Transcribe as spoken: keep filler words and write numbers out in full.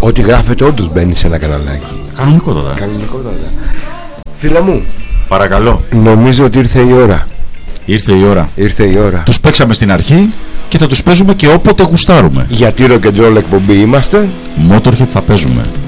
Ό,τι γράφεται όντως μπαίνει σε ένα καναλάκι. Κανονικότατα. Κανονικότατα. Φίλε μου, παρακαλώ. Νομίζω ότι ήρθε η ώρα. Ήρθε η ώρα. Ήρθε η ώρα. Τους παίξαμε στην αρχή και θα τους παίζουμε και όποτε γουστάρουμε. Γιατί rock and roll εκπομπή είμαστε. Motorhead θα παίζουμε.